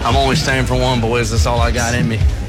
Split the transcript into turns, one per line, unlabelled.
I'm only staying for one, boys. That's all I got in me.